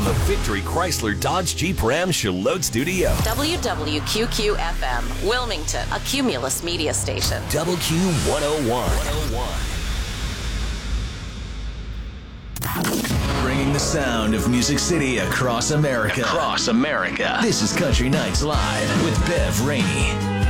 from the Victory Chrysler Dodge Jeep Ram Charlotte Studio. WWQQ-FM, Wilmington, a Cumulus media station. WQ101. Bringing the sound of Music City across America. This is Country Nights Live with Bev Rainey.